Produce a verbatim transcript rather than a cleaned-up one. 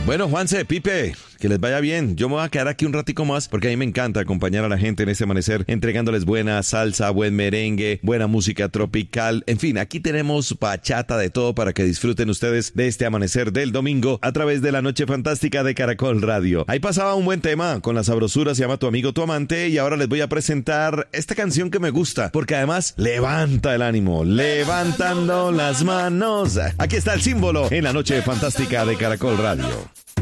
Bueno, Juanse, Pipe, que les vaya bien. Yo me voy a quedar aquí un ratico más porque a mí me encanta acompañar a la gente en este amanecer, entregándoles buena salsa, buen merengue, buena música tropical. En fin, aquí tenemos bachata de todo para que disfruten ustedes de este amanecer del domingo a través de la Noche Fantástica de Caracol Radio. Ahí pasaba un buen tema con la sabrosura, se llama Tu Amigo, Tu Amante, y ahora les voy a presentar esta canción que me gusta porque además levanta el ánimo, levantando las manos. Aquí está el símbolo en la Noche Fantástica de Caracol Radio.